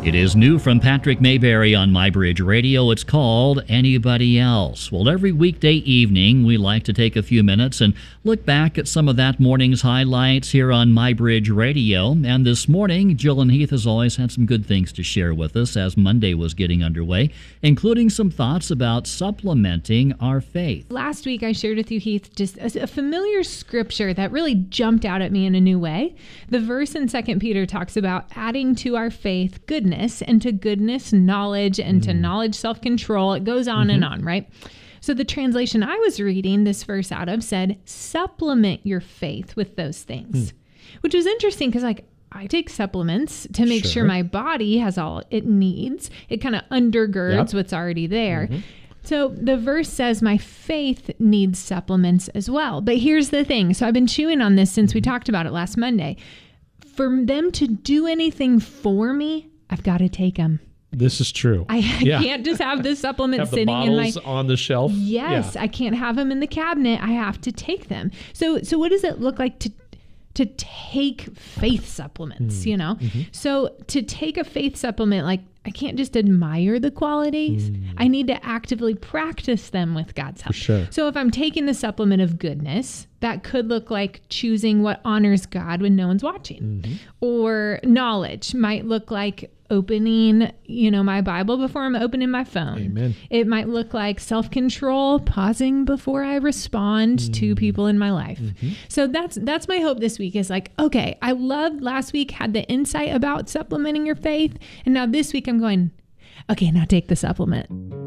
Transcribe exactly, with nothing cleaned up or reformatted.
It is new from Patrick Mayberry on MyBridge Radio. It's called Anybody Else. Well, every weekday evening, we like to take a few minutes and look back at some of that morning's highlights here on MyBridge Radio. And this morning, Jill and Heath has always had some good things to share with us as Monday was getting underway, including some thoughts about supplementing our faith. Last week, I shared with you, Heath, just a, a familiar scripture that really jumped out at me in a new way. The verse in Second Peter talks about adding to our faith goodness, and to goodness, knowledge, and mm. to knowledge, self-control. It goes on mm-hmm. and on, right? So the translation I was reading this verse out of said, supplement your faith with those things, mm. which was interesting because, like, I take supplements to make sure, sure my body has all it needs. It kind of undergirds yep. what's already there. Mm-hmm. So the verse says my faith needs supplements as well. But here's the thing. So I've been chewing on this since we talked about it last Monday. For them to do anything for me, I've got to take them. This is true. I, I yeah. can't just have this supplement have sitting the in my on the shelf. Yes, yeah. I can't have them in the cabinet. I have to take them. So, so what does it look like to to take faith supplements? Mm. You know, mm-hmm. so to take a faith supplement, like I can't just admire the qualities. Mm. I need to actively practice them with God's help. For sure. So if I'm taking the supplement of goodness, that could look like choosing what honors God when no one's watching. Mm-hmm. Or knowledge might look like opening, you know, my Bible before I'm opening my phone. Amen. It might look like self-control, pausing before I respond mm. to people in my life. Mm-hmm. So that's that's my hope this week is like, okay, I loved last week, had the insight about supplementing your faith. And now this week I'm going, okay, now take the supplement.